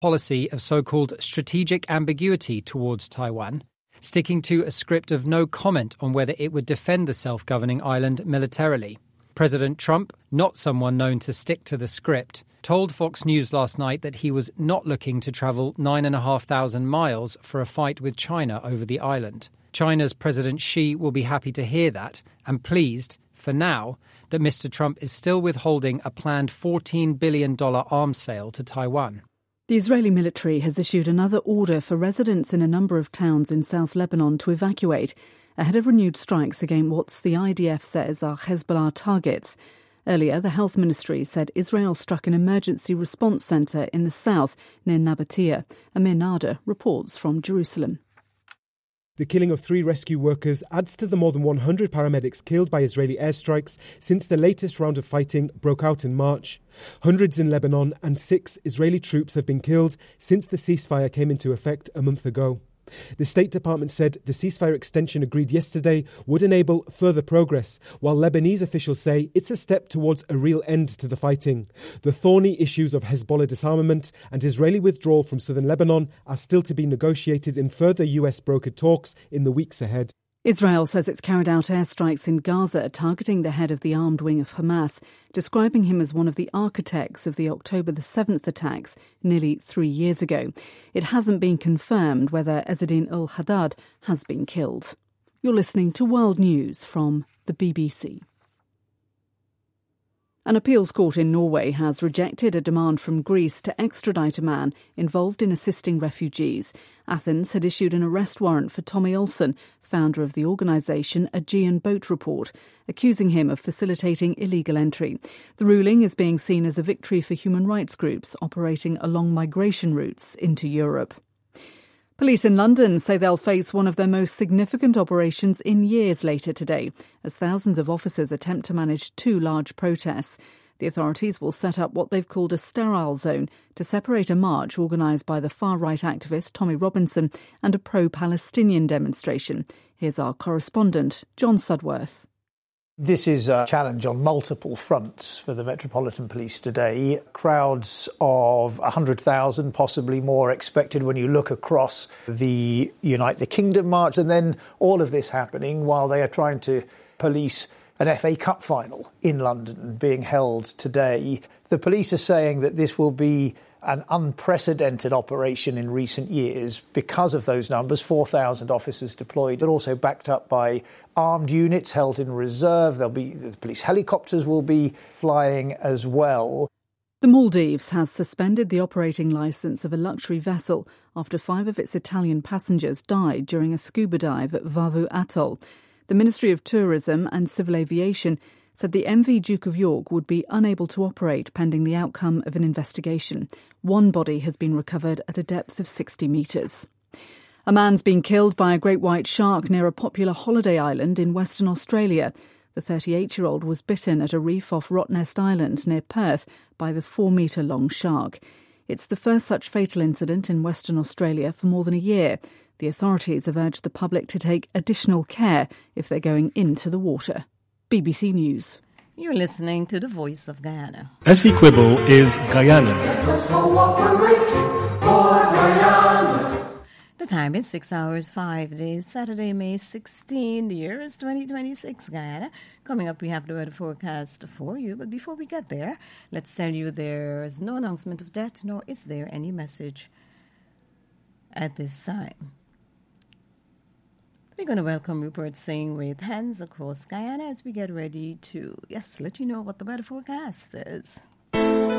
policy of so-called strategic ambiguity towards Taiwan, sticking to a script of no comment on whether it would defend the self-governing island militarily. President Trump, not someone known to stick to the script, told Fox News last night that he was not looking to travel 9,500 miles for a fight with China over the island. China's President Xi will be happy to hear that and pleased, for now, that Mr. Trump is still withholding a planned $14 billion arms sale to Taiwan. The Israeli military has issued another order for residents in a number of towns in South Lebanon to evacuate, ahead of renewed strikes against what the IDF says are Hezbollah targets. Earlier, the Health Ministry said Israel struck an emergency response centre in the south near Nabatea. Amir Nader reports from Jerusalem. The killing of 3 rescue workers adds to the more than 100 paramedics killed by Israeli airstrikes since the latest round of fighting broke out in March. Hundreds in Lebanon and 6 Israeli troops have been killed since the ceasefire came into effect a month ago. The State Department said the ceasefire extension agreed yesterday would enable further progress, while Lebanese officials say it's a step towards a real end to the fighting. The thorny issues of Hezbollah disarmament and Israeli withdrawal from southern Lebanon are still to be negotiated in further US-brokered talks in the weeks ahead. Israel says it's carried out airstrikes in Gaza targeting the head of the armed wing of Hamas, describing him as one of the architects of the October the 7th attacks nearly 3 years ago. It hasn't been confirmed whether Ezzedine al-Haddad has been killed. You're listening to World News from the BBC. An appeals court in Norway has rejected a demand from Greece to extradite a man involved in assisting refugees. Athens had issued an arrest warrant for Tommy Olsen, founder of the organisation Aegean Boat Report, accusing him of facilitating illegal entry. The ruling is being seen as a victory for human rights groups operating along migration routes into Europe. Police in London say they'll face one of their most significant operations in years later today, as thousands of officers attempt to manage 2 large protests. The authorities will set up what they've called a sterile zone to separate a march organised by the far-right activist Tommy Robinson and a pro-Palestinian demonstration. Here's our correspondent, John Sudworth. This is a challenge on multiple fronts for the Metropolitan Police today. Crowds of 100,000, possibly more, expected when you look across the Unite the Kingdom march, and then all of this happening while they are trying to police an FA Cup final in London being held today. The police are saying that this will be an unprecedented operation in recent years because of those numbers, 4,000 officers deployed, but also backed up by armed units held in reserve. The police helicopters will be flying as well. The Maldives has suspended the operating licence of a luxury vessel after 5 of its Italian passengers died during a scuba dive at Vavu Atoll. The Ministry of Tourism and Civil Aviation said the MV Duke of York would be unable to operate pending the outcome of an investigation. 1 body has been recovered at a depth of 60 metres. A man's been killed by a great white shark near a popular holiday island in Western Australia. The 38-year-old was bitten at a reef off Rottnest Island near Perth by the 4-metre-long shark. It's the first such fatal incident in Western Australia for more than a year. The authorities have urged the public to take additional care if they're going into the water. BBC News. You're listening to the Voice of Guyana. Essequibo is Guyana's. The time is 6 hours, 5 days, Saturday, May 16. The year is 2026, Guyana. Coming up, we have the weather forecast for you. But before we get there, let's tell you there's no announcement of death, nor is there any message at this time. We're going to welcome Rupert Singh with Hands Across Guyana as we get ready to, let you know what the weather forecast is.